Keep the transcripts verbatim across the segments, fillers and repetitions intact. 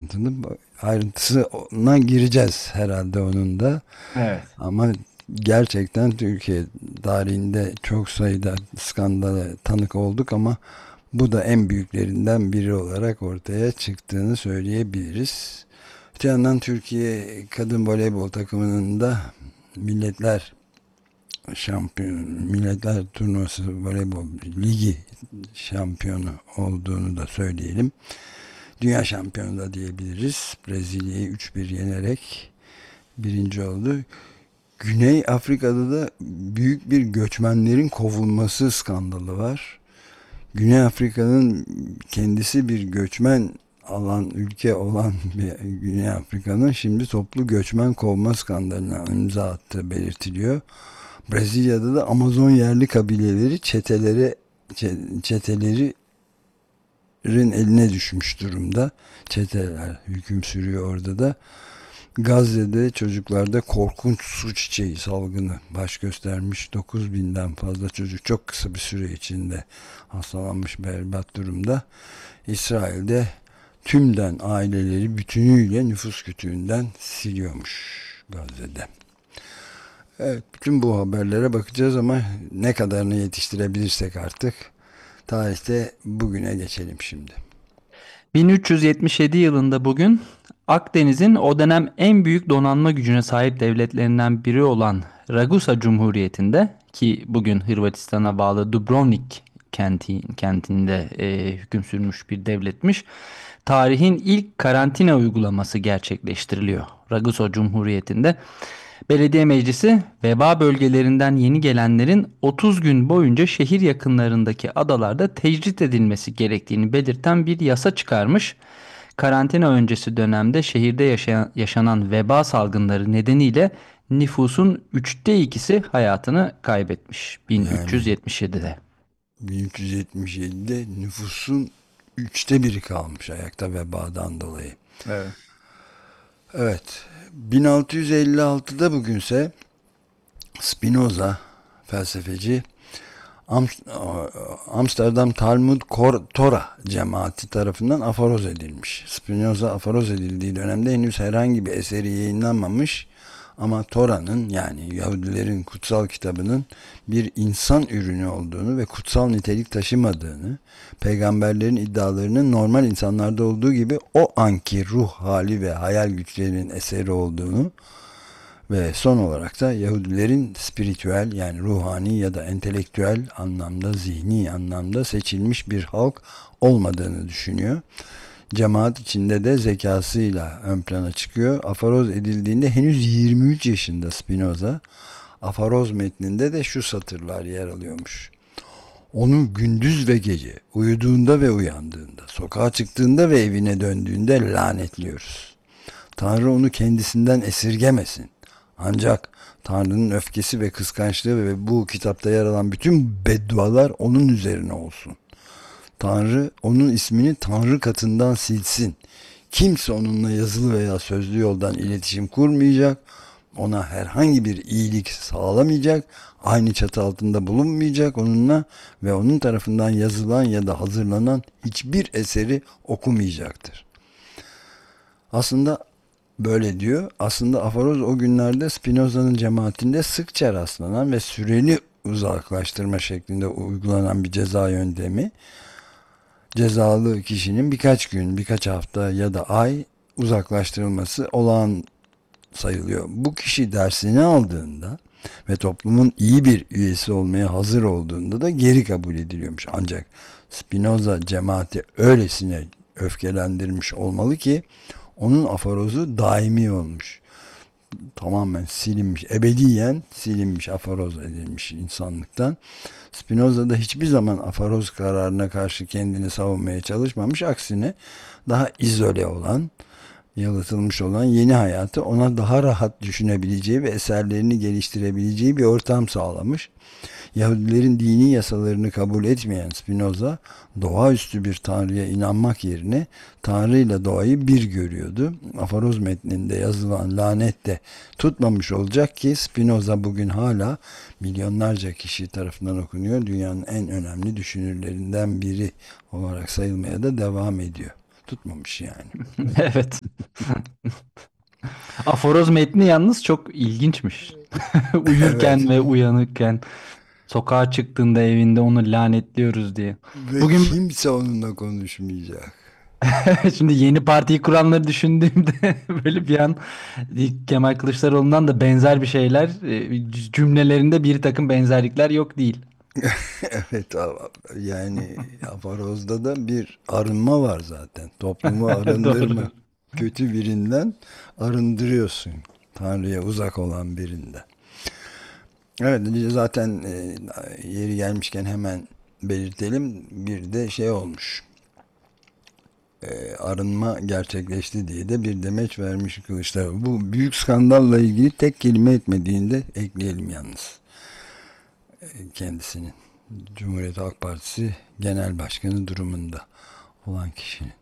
ayrıntılı. Ayrıntısına gireceğiz herhalde onun da. Evet. Ama gerçekten Türkiye tarihinde çok sayıda skandala tanık olduk ama bu da en büyüklerinden biri olarak ortaya çıktığını söyleyebiliriz. Öte yandan Türkiye kadın voleybol takımının da Milletler Şampiyon Milletler Turnuvası Voleybol Ligi şampiyonu olduğunu da söyleyelim. Dünya şampiyonu da diyebiliriz. Brezilya'yı üç bir yenerek birinci oldu. Güney Afrika'da da büyük bir göçmenlerin kovulması skandalı var. Güney Afrika'nın kendisi bir göçmen alan ülke olan bir Güney Afrika'nın şimdi toplu göçmen kovma skandalına imza attığı belirtiliyor. Brezilya'da da Amazon yerli kabileleri çetelere çetelerin eline düşmüş durumda. Çeteler hüküm sürüyor orada da. Gazze'de çocuklarda korkunç su çiçeği salgını baş göstermiş. dokuz binden fazla çocuk çok kısa bir süre içinde hastalanmış, berbat durumda. İsrail'de tümden aileleri bütünüyle nüfus kütüğünden siliyormuş Gazze'de. Evet, bütün bu haberlere bakacağız ama ne kadarını yetiştirebilirsek artık. Tarihte bugüne geçelim şimdi. bin üç yüz yetmiş yedi yılında bugün Akdeniz'in o dönem en büyük donanma gücüne sahip devletlerinden biri olan Ragusa Cumhuriyeti'nde, ki bugün Hırvatistan'a bağlı Dubrovnik kenti, kentinde e, hüküm sürmüş bir devletmiş, tarihin ilk karantina uygulaması gerçekleştiriliyor. Ragusa Cumhuriyeti'nde belediye meclisi veba bölgelerinden yeni gelenlerin otuz gün boyunca şehir yakınlarındaki adalarda tecrit edilmesi gerektiğini belirten bir yasa çıkarmış. Karantina öncesi dönemde şehirde yaşayan, yaşanan veba salgınları nedeniyle nüfusun üçte ikisi hayatını kaybetmiş Yani bin üç yüz yetmiş yedide. bin üç yüz yetmiş yedide nüfusun üçte biri kalmış ayakta vebadan dolayı. Evet. Evet, bin altı yüz elli altıda bugünse Spinoza felsefeci Amsterdam Talmud Tora cemaati tarafından aforoz edilmiş. Spinoza aforoz edildiği dönemde henüz herhangi bir eseri yayınlanmamış ama Tora'nın, yani Yahudilerin kutsal kitabının bir insan ürünü olduğunu ve kutsal nitelik taşımadığını, peygamberlerin iddialarının normal insanlarda olduğu gibi o anki ruh hali ve hayal güçlerinin eseri olduğunu ve son olarak da Yahudilerin spiritüel, yani ruhani ya da entelektüel anlamda, zihni anlamda seçilmiş bir halk olmadığını düşünüyor. Cemaat içinde de zekasıyla ön plana çıkıyor. Aforoz edildiğinde henüz yirmi üç yaşında Spinoza. Aforoz metninde de şu satırlar yer alıyormuş: onu gündüz ve gece, uyuduğunda ve uyandığında, sokağa çıktığında ve evine döndüğünde lanetliyoruz. Tanrı onu kendisinden esirgemesin. Ancak Tanrı'nın öfkesi ve kıskançlığı ve bu kitapta yer alan bütün beddualar onun üzerine olsun. Tanrı onun ismini Tanrı katından silsin. Kimse onunla yazılı veya sözlü yoldan iletişim kurmayacak, ona herhangi bir iyilik sağlamayacak, aynı çatı altında bulunmayacak onunla ve onun tarafından yazılan ya da hazırlanan hiçbir eseri okumayacaktır. Aslında böyle diyor. Aslında aforoz o günlerde Spinoza'nın cemaatinde sıkça rastlanan ve süreli uzaklaştırma şeklinde uygulanan bir ceza yöntemi. Cezalı kişinin birkaç gün, birkaç hafta ya da ay uzaklaştırılması olağan sayılıyor. Bu kişi dersini aldığında ve toplumun iyi bir üyesi olmaya hazır olduğunda da geri kabul ediliyormuş. Ancak Spinoza cemaati öylesine öfkelendirmiş olmalı ki onun aforozu daimi olmuş. Tamamen silinmiş, ebediyen silinmiş, aforoz edilmiş insanlıktan. Spinoza da hiçbir zaman aforoz kararına karşı kendini savunmaya çalışmamış. Aksine daha izole olan, yalıtılmış olan yeni hayatı ona daha rahat düşünebileceği ve eserlerini geliştirebileceği bir ortam sağlamış. Yahudilerin dini yasalarını kabul etmeyen Spinoza, doğaüstü bir tanrıya inanmak yerine Tanrı ile doğayı bir görüyordu. Aforoz metninde yazılan lanet de tutmamış olacak ki Spinoza bugün hala milyonlarca kişi tarafından okunuyor. Dünyanın en önemli düşünürlerinden biri olarak sayılmaya da devam ediyor. tutmamış yani. Evet. Aforoz metni yalnız çok ilginçmiş. Uyurken Evet. ve uyanıkken, sokağa çıktığında evinde onu lanetliyoruz diye. Ve Bugün kimse onunla konuşmayacak. şimdi yeni partiyi kuranları düşündüğümde böyle bir an Kemal Kılıçdaroğlu'ndan da benzer bir şeyler, e, cümlelerinde bir takım benzerlikler yok değil. Evet, yani Afaroz'da da bir arınma var zaten. Toplumu arındırma. Doğru. Kötü birinden arındırıyorsun. Tanrı'ya uzak olan birinden. Evet, zaten e, yeri gelmişken hemen belirtelim. Bir de şey olmuş. E, arınma gerçekleşti diye de bir demeç vermiş Kılıçdaroğlu. Bu büyük skandalla ilgili tek kelime etmediğinde ekleyelim yalnız. E, kendisinin. Cumhuriyet Halk Partisi Genel Başkanı durumunda olan kişinin.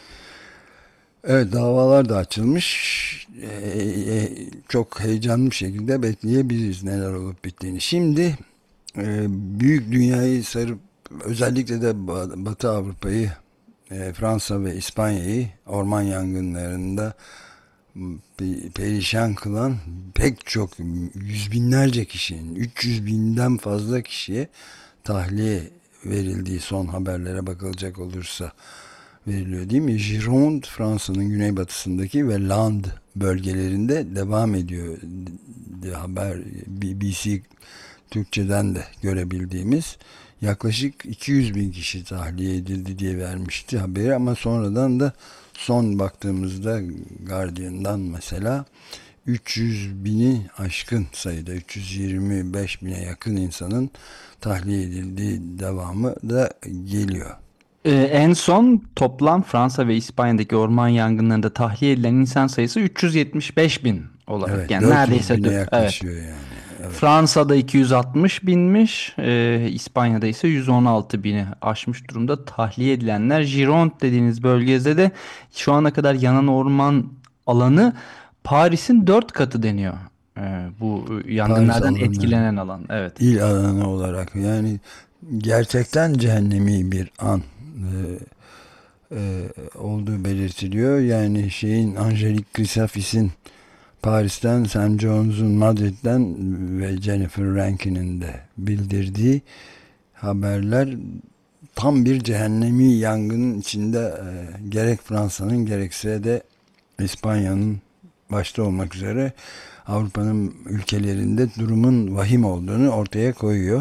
Evet, davalar da açılmış. Ee, e, çok heyecanlı bir şekilde bekleyebiliriz neler olup bittiğini. Şimdi e, büyük dünyayı sarıp özellikle de Ba- Batı Avrupa'yı, e, Fransa ve İspanya'yı orman yangınlarında m, pe- perişan kılan pek çok yüz binlerce kişinin, üç yüz binden fazla kişiye tahliye verildiği son haberlere bakılacak olursa veriliyor değil mi? Gironde Fransa'nın güneybatısındaki ve Land bölgelerinde devam ediyor diye haber, B B C Türkçe'den de görebildiğimiz. Yaklaşık iki yüz bin kişi tahliye edildi diye vermişti haberi, ama sonradan da son baktığımızda Guardian'dan mesela üç yüz bini aşkın sayıda, üç yüz yirmi beş bine yakın insanın tahliye edildiği devamı da geliyor. Ee, en son toplam Fransa ve İspanya'daki orman yangınlarında tahliye edilen insan sayısı üç yüz yetmiş beş bin olarak. Evet, Yani dört yüz neredeyse bine dö- evet. yaklaşıyor yani. Evet. Fransa'da iki yüz altmış binmiş, e, İspanya'da ise yüz on altı bini aşmış durumda tahliye edilenler. Gironde dediğiniz bölgede de şu ana kadar yanan orman alanı Paris'in dört katı deniyor. E, bu Paris yangınlardan alanı, etkilenen alan. Evet. il alanı olarak yani gerçekten cehennemi bir an e, e, olduğu belirtiliyor. Yani şeyin, Angelique Chrysafis'in Paris'ten, Sam Jones'un Madrid'den ve Jennifer Rankin'in de bildirdiği haberler tam bir cehennemi yangının içinde, e, gerek Fransa'nın gerekse de İspanya'nın başta olmak üzere Avrupa'nın ülkelerinde durumun vahim olduğunu ortaya koyuyor.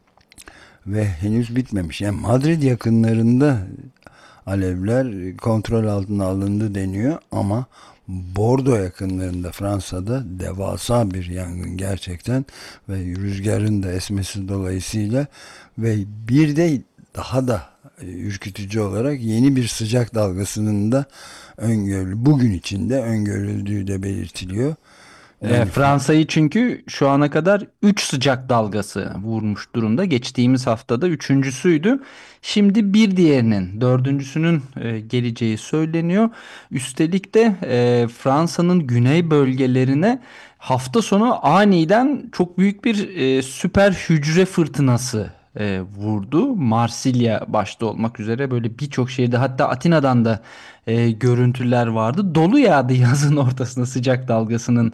Ve henüz bitmemiş. Yani Madrid yakınlarında alevler kontrol altına alındı deniyor, ama Bordo yakınlarında Fransa'da devasa bir yangın gerçekten, ve rüzgarın da esmesi dolayısıyla, ve bir de daha da e, ürkütücü olarak yeni bir sıcak dalgasının da öngörülü, bugün içinde öngörüldüğü de belirtiliyor. E, Yani Fransa'yı çünkü şu ana kadar üç sıcak dalgası vurmuş durumda. Geçtiğimiz haftada üçüncüsüydü. Şimdi bir diğerinin, dördüncüsünün e, geleceği söyleniyor. Üstelik de e, Fransa'nın güney bölgelerine hafta sonu aniden çok büyük bir e, süper hücre fırtınası e, vurdu. Marsilya başta olmak üzere böyle birçok şehirde, hatta Atina'dan da e, görüntüler vardı. Dolu yağdı yazın ortasında sıcak dalgasının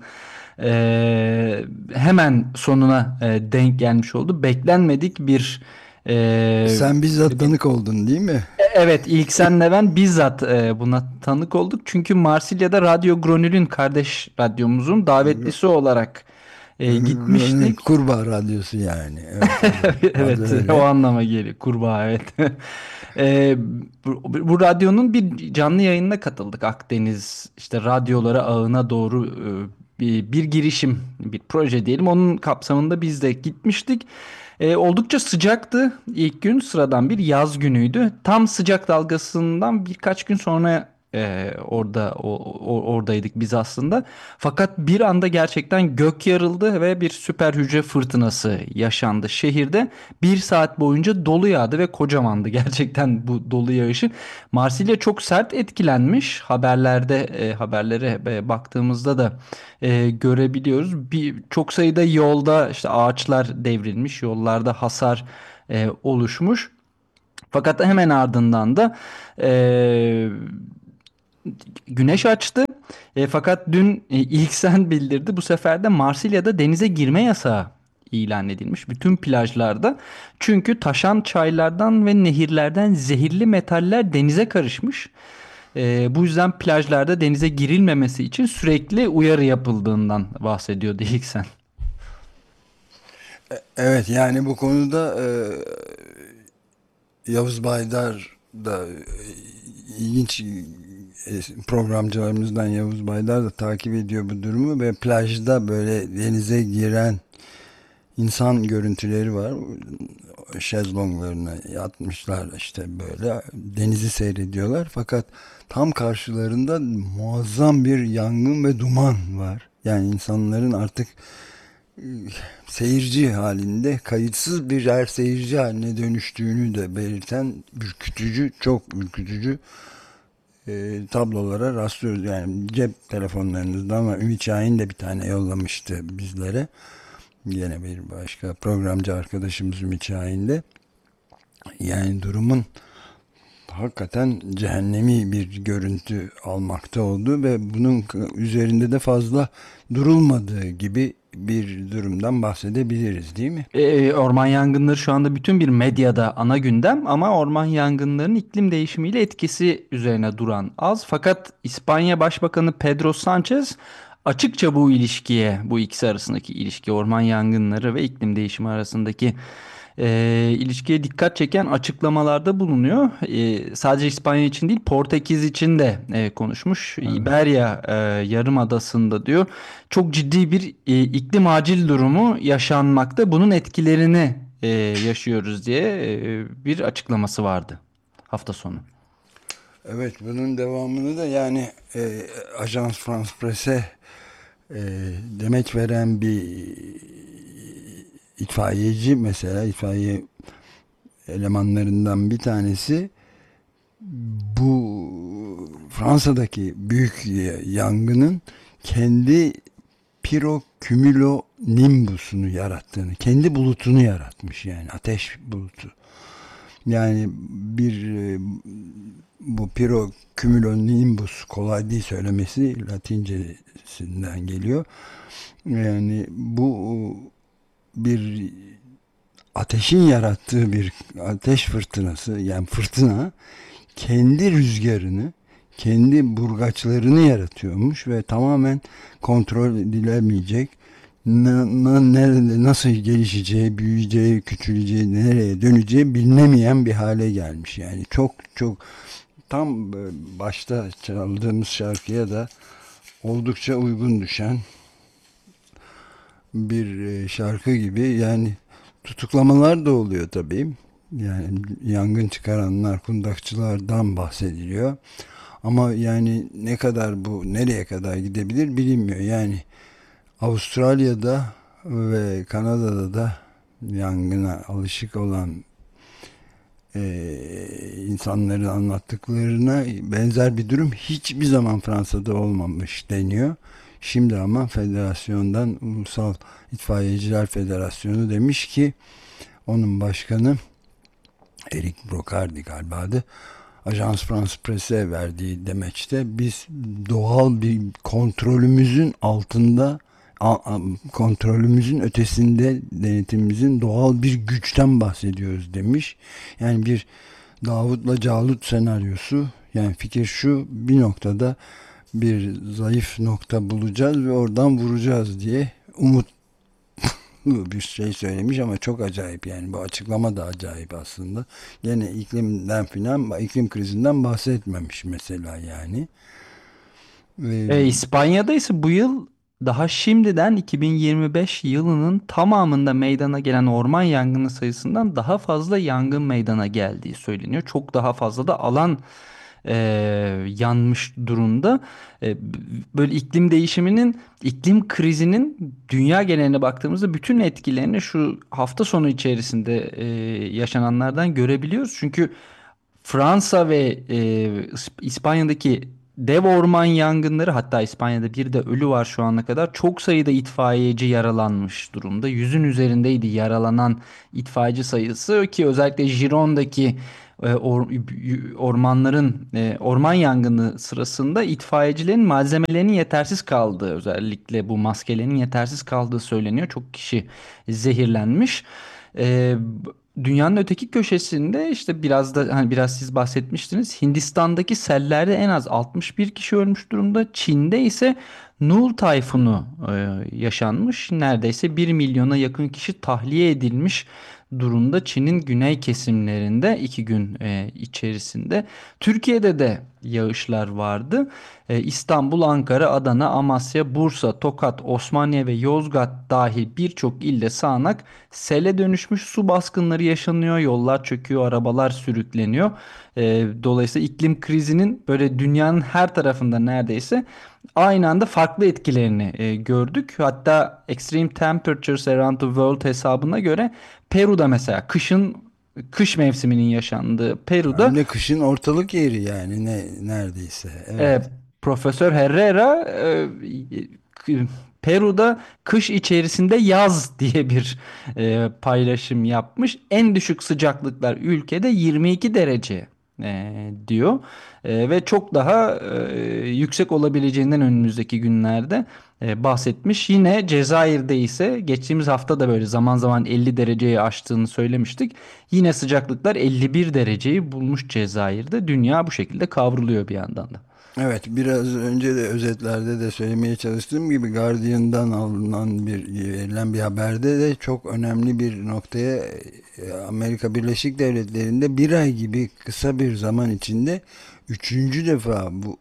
e, hemen sonuna e, denk gelmiş oldu. Beklenmedik bir e, sen bizzat bir tanık oldun değil mi? evet, ilk senle ben bizzat e, buna tanık olduk. Çünkü Marsilya'da Radyo Granül'ün, kardeş radyomuzun davetlisi olarak e, gitmiştik. Kurbağa radyosu yani. Evet, evet. Adı Evet, o öyle. anlama geliyor. Kurbağa, evet. Ee, bu, bu radyonun bir canlı yayınına katıldık. Akdeniz işte radyoları ağına doğru e, bir, bir girişim, bir proje diyelim. Onun kapsamında biz de gitmiştik. Ee, oldukça sıcaktı. İlk gün sıradan bir yaz günüydü. Tam sıcak dalgasından birkaç gün sonra e, orada o, o- oradaydık biz aslında. Fakat bir anda gerçekten gök yarıldı ve bir süper hücre fırtınası yaşandı şehirde. Bir saat boyunca dolu yağdı ve kocamandı gerçekten bu dolu yağışı. Marsilya çok sert etkilenmiş. Haberlerde e, haberlere e, baktığımızda da e, görebiliyoruz. Bir çok sayıda yolda işte ağaçlar devrilmiş, yollarda hasar e, oluşmuş. Fakat hemen ardından da e, güneş açtı. E, fakat dün e, ilk sen bildirdi. Bu sefer de Marsilya'da denize girme yasağı ilan edilmiş. Bütün plajlarda. Çünkü taşan çaylardan ve nehirlerden zehirli metaller denize karışmış. E, bu yüzden plajlarda denize girilmemesi için sürekli uyarı yapıldığından bahsediyordu ilk sen. Evet, yani bu konuda e, Yavuz Baydar da e, ilginç, e, programcılarımızdan Yavuz Baydar da takip ediyor bu durumu ve plajda böyle denize giren insan görüntüleri var. Şezlonglarına yatmışlar, işte böyle denizi seyrediyorlar. Fakat tam karşılarında muazzam bir yangın ve duman var. Yani insanların artık e, seyirci halinde, kayıtsız birer seyirci haline dönüştüğünü de belirten ürkütücü, çok ürkütücü e, tablolara rastlıyoruz. Yani cep telefonlarınızda, ama Ümit Şahin de bir tane yollamıştı bizlere. Yine bir başka programcı arkadaşımız Ümit Şahin de. Yani durumun hakikaten cehennemi bir görüntü almakta oldu ve bunun üzerinde de fazla durulmadığı gibi bir durumdan bahsedebiliriz, değil mi? E, orman yangınları şu anda bütün bir medyada ana gündem ama orman yangınlarının iklim değişimiyle etkisi üzerine duran az. Fakat İspanya Başbakanı Pedro Sanchez açıkça bu ilişkiye, bu ikisi arasındaki ilişki, orman yangınları ve iklim değişimi arasındaki e, ilişkiye dikkat çeken açıklamalarda bulunuyor. E, sadece İspanya için değil, Portekiz için de e, konuşmuş. Evet. İberya e, Yarımadası'nda diyor çok ciddi bir e, iklim acil durumu yaşanmakta. Bunun etkilerini e, yaşıyoruz diye e, bir açıklaması vardı hafta sonu. Evet, bunun devamını da yani e, Ajans France Presse e, demeç veren bir itfaiyeci, mesela itfaiye elemanlarından bir tanesi, bu Fransa'daki büyük yangının kendi pirokümülonimbusunu yarattığını, kendi bulutunu yaratmış, yani ateş bulutu. Yani bir e, bu pirokümülonimbus, kolay değil söylemesi, Latincesinden geliyor. Yani bu bir ateşin yarattığı bir ateş fırtınası, yani fırtına kendi rüzgarını, kendi burgaçlarını yaratıyormuş ve tamamen kontrol edilemeyecek, na- na- nerede nasıl gelişeceği, büyüyeceği, küçüleceği, nereye döneceği bilinemeyen bir hale gelmiş. Yani çok çok tam e, başta çaldığımız şarkıya da oldukça uygun düşen bir e, şarkı gibi. Yani tutuklamalar da oluyor tabii. Yani yangın çıkaranlar, kundakçılardan bahsediliyor. Ama yani ne kadar, bu nereye kadar gidebilir bilinmiyor. Yani Avustralya'da ve Kanada'da da yangına alışık olan e, insanların anlattıklarına benzer bir durum hiçbir zaman Fransa'da olmamış deniyor. Şimdi ama federasyondan, Ulusal İtfaiyeciler Federasyonu demiş ki, onun başkanı Eric Brocardi galiba adı, Ajans France Presse verdiği demeçte, biz doğal bir kontrolümüzün altında, kontrolümüzün ötesinde, denetimimizin doğal bir güçten bahsediyoruz demiş. Yani bir Davut'la Calut senaryosu. Yani fikir şu: bir noktada bir zayıf nokta bulacağız ve oradan vuracağız diye umut bir şey söylemiş, ama çok acayip. Yani bu açıklama da acayip aslında. Gene iklimden filan, iklim krizinden bahsetmemiş mesela yani. Ve E, İspanya'da ise bu yıl daha şimdiden iki bin yirmi beş yılının tamamında meydana gelen orman yangını sayısından daha fazla yangın meydana geldiği söyleniyor. Çok daha fazla da alan e, yanmış durumda. E, b- Böyle iklim değişiminin, iklim krizinin dünya geneline baktığımızda bütün etkilerini şu hafta sonu içerisinde e, yaşananlardan görebiliyoruz. Çünkü Fransa ve e, İsp- İspanya'daki dev orman yangınları, hatta İspanya'da bir de ölü var şu ana kadar. Çok sayıda itfaiyeci yaralanmış durumda. Yüzün üzerindeydi yaralanan itfaiyeci sayısı, ki özellikle Giron'daki e, or- ormanların e, orman yangını sırasında itfaiyecilerin malzemelerinin yetersiz kaldığı, özellikle bu maskelerin yetersiz kaldığı söyleniyor. Çok kişi zehirlenmiş. E, Dünyanın öteki köşesinde işte biraz da hani biraz siz bahsetmiştiniz. Hindistan'daki sellerde en az altmış bir kişi ölmüş durumda. Çin'de ise Nul tayfunu e, yaşanmış. Neredeyse bir milyona yakın kişi tahliye edilmiş durumda Çin'in güney kesimlerinde iki gün e, içerisinde. Türkiye'de de yağışlar vardı. E, İstanbul, Ankara, Adana, Amasya, Bursa, Tokat, Osmaniye ve Yozgat dahil birçok ilde sağanak sele dönüşmüş, su baskınları yaşanıyor, yollar çöküyor, arabalar sürükleniyor. E, dolayısıyla iklim krizinin böyle dünyanın her tarafında neredeyse aynı anda farklı etkilerini e, gördük. Hatta Extreme Temperatures Around the World hesabına göre Peru'da mesela kışın kış mevsiminin yaşandığı Hem Peru'da de kışın ortalık yeri yani ne neredeyse. e, Evet. Profesör Herrera e, k- Peru'da kış içerisinde yaz diye bir e, paylaşım yapmış. En düşük sıcaklıklar ülkede yirmi iki derece e, diyor. E, ve çok daha e, yüksek olabileceğinden önümüzdeki günlerde e, bahsetmiş. Yine Cezayir'de ise geçtiğimiz hafta da böyle zaman zaman elli dereceyi aştığını söylemiştik. Yine sıcaklıklar elli bir dereceyi bulmuş Cezayir'de. Dünya bu şekilde kavruluyor bir yandan da. Evet, biraz önce de özetlerde de söylemeye çalıştığım gibi Guardian'dan alınan bir verilen bir haberde de çok önemli bir noktaya e, Amerika Birleşik Devletleri'nde bir ay gibi kısa bir zaman içinde üçüncü defa bu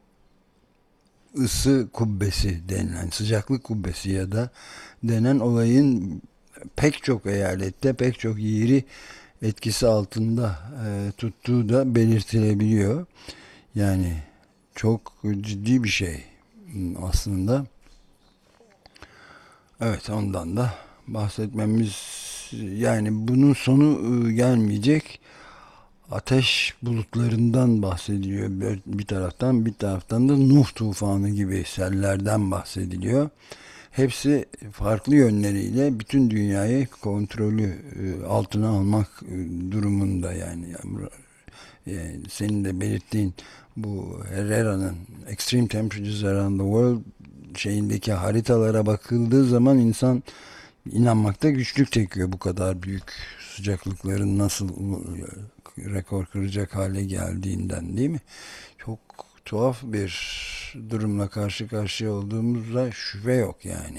ısı kubbesi denilen sıcaklık kubbesi ya da denen olayın pek çok eyalette pek çok yeri etkisi altında e, tuttuğu da belirtilebiliyor. Yani çok ciddi bir şey aslında. Evet, ondan da bahsetmemiz, yani bunun sonu e, gelmeyecek ateş bulutlarından bahsediliyor bir taraftan, bir taraftan da Nuh tufanı gibi sellerden bahsediliyor. Hepsi farklı yönleriyle bütün dünyayı kontrolü e, altına almak e, durumunda yani. Yani senin de belirttiğin bu Herrera'nın Extreme Temperatures Around the World şeyindeki haritalara bakıldığı zaman insan inanmakta güçlük çekiyor, bu kadar büyük sıcaklıkların nasıl rekor kıracak hale geldiğinden, değil mi? Çok tuhaf bir durumla karşı karşıya olduğumuzda şüphe yok yani.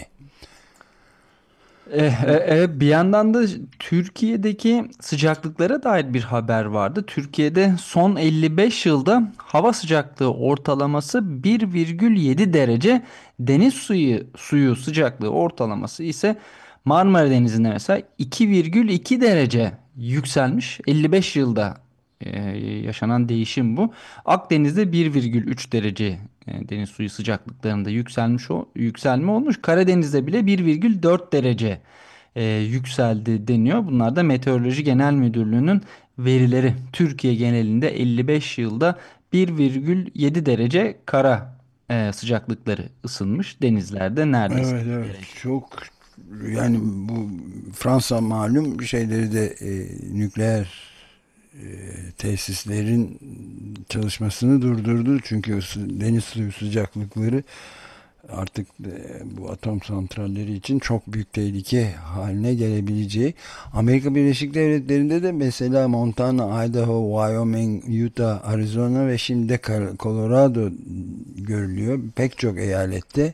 E, e, e, bir yandan da Türkiye'deki sıcaklıklara dair bir haber vardı. Türkiye'de son elli beş yılda hava sıcaklığı ortalaması bir virgül yedi derece, deniz suyu suyu sıcaklığı ortalaması ise Marmara Denizi'nde mesela iki virgül iki derece yükselmiş. elli beş yılda e, yaşanan değişim bu. Akdeniz'de bir virgül üç derece e, deniz suyu sıcaklıklarında yükselmiş o yükselme olmuş. Karadeniz'de bile bir virgül dört derece e, yükseldi deniyor. Bunlar da Meteoroloji Genel Müdürlüğü'nün verileri. Türkiye genelinde elli beş yılda bir virgül yedi derece kara e, sıcaklıkları ısınmış. Denizlerde neredeyse Evet, iki evet, derece. çok, yani bu Fransa malum şeyleri de e, nükleer e, tesislerin çalışmasını durdurdu çünkü ısı- deniz suyu sıcaklıkları artık e, bu atom santralleri için çok büyük tehlike haline gelebileceği. Amerika Birleşik Devletleri'nde de mesela Montana, Idaho, Wyoming, Utah, Arizona ve şimdi de Kar- Colorado görülüyor. Pek çok eyalette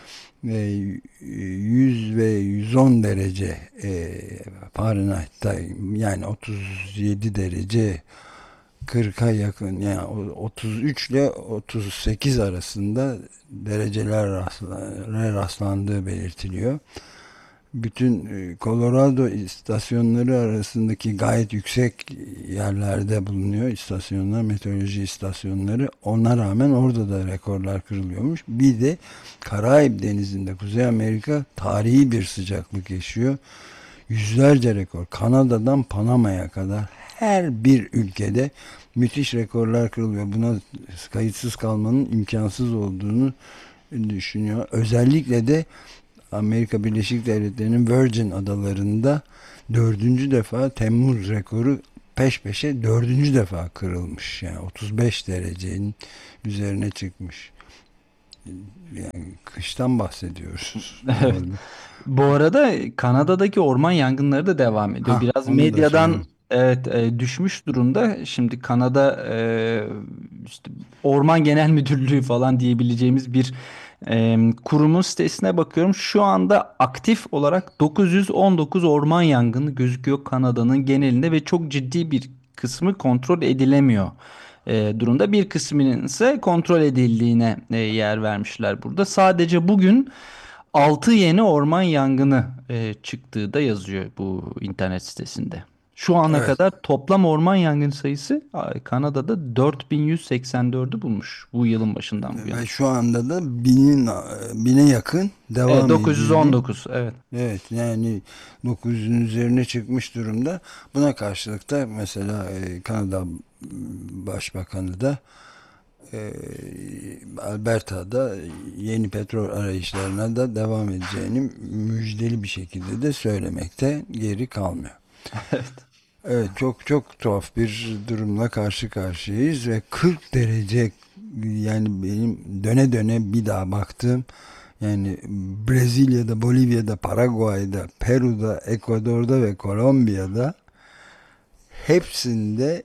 ve yüz ve yüz on derece e, Fahrenheit'ta, yani otuz yedi derece kırka yakın, yani otuz üç ile otuz sekiz arasında dereceler rastla- rastlandığı belirtiliyor. Bütün e, Colorado istasyonları arasındaki gayet yüksek yerlerde bulunuyor istasyonlar, meteoroloji istasyonları. Ona rağmen orada da rekorlar kırılıyormuş. Bir de Karayip Denizi'nde Kuzey Amerika tarihi bir sıcaklık yaşıyor. Yüzlerce rekor. Kanada'dan Panama'ya kadar her bir ülkede müthiş rekorlar kırılıyor. Buna kayıtsız kalmanın imkansız olduğunu düşünüyor. Özellikle de Amerika Birleşik Devletleri'nin Virgin Adaları'nda dördüncü defa Temmuz rekoru peş peşe dördüncü defa kırılmış. Yani otuz beş derecenin üzerine çıkmış. Yani kıştan bahsediyoruz. Evet. Bu arada Kanada'daki orman yangınları da devam ediyor. Ha, Biraz onu da medyadan söyleyeyim. evet e, düşmüş durumda. Şimdi Kanada e, işte Orman Genel Müdürlüğü falan diyebileceğimiz bir e, kurumun sitesine bakıyorum. Şu anda aktif olarak dokuz yüz on dokuz orman yangını gözüküyor Kanada'nın genelinde ve çok ciddi bir kısmı kontrol edilemiyor e, durumda. Bir kısmının ise kontrol edildiğine e, yer vermişler burada. Sadece bugün altı yeni orman yangını e, çıktığı da yazıyor bu internet sitesinde. Şu ana Evet. kadar toplam orman yangın sayısı a, Kanada'da dört bin yüz seksen dördü bulmuş bu yılın başından bu yana. Ve şu anda da binin, bine yakın Evet, devam edildi. dokuz yüz on dokuz, evet. Evet, yani dokuz yüzün üzerine çıkmış durumda. Buna karşılık da mesela e, Kanada Başbakanı da e, Alberta'da yeni petrol arayışlarına da devam edeceğini müjdeli bir şekilde de söylemekte geri kalmıyor. Evet. Evet, çok çok tuhaf bir durumla karşı karşıyayız ve kırk derece, yani benim döne döne bir daha baktığım, yani Brezilya'da, Bolivya'da, Paraguay'da, Peru'da, Ekvador'da ve Kolombiya'da hepsinde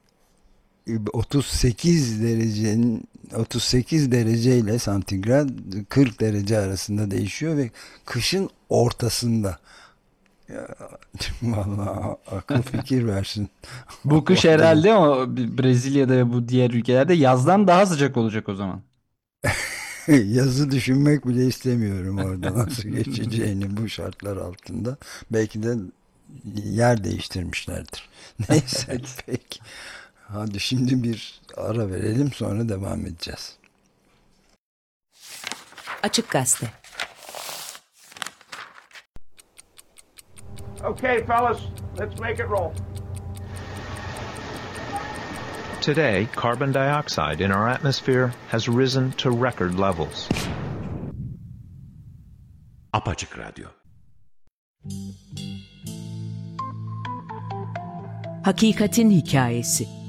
otuz sekiz derecenin otuz sekiz dereceyle santigrat kırk derece arasında değişiyor ve kışın ortasında. Ya, vallahi akıl fikir versin. Bu kış Allah'ım. herhalde o Brezilya'da ve bu diğer ülkelerde yazdan daha sıcak olacak o zaman. Yazı düşünmek bile istemiyorum orada nasıl geçeceğini bu şartlar altında. Belki de yer değiştirmişlerdir. Neyse, Evet. peki. Hadi şimdi bir ara verelim, sonra devam edeceğiz. Açık Gazete. Okay, fellas, let's make it roll. Today, carbon dioxide in our atmosphere has risen to record levels. Apaçık Radyo. Hakikatin Hikayesi.